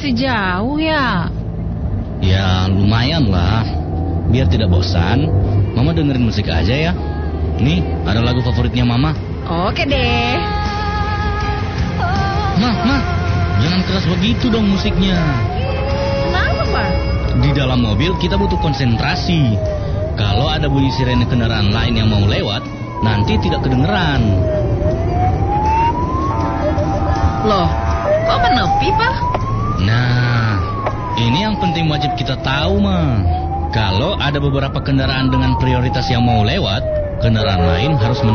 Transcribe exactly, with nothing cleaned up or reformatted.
masih jauh ya? Ya lumayan lah. Biar tidak bosan, Mama dengerin musik aja ya. Nih, ada lagu favoritnya Mama. Oke deh. Ma, Ma, jangan keras begitu dong musiknya. Kenapa, Pak? Di dalam mobil kita butuh konsentrasi. Kalau ada bunyi sirene kendaraan lain yang mau lewat, nanti tidak kedengeran. Loh, kok menepi, Pak? Nah, ini yang penting wajib kita tahu, Ma. Kalau ada beberapa kendaraan dengan prioritas yang mau lewat, kendaraan lain harus menunggu.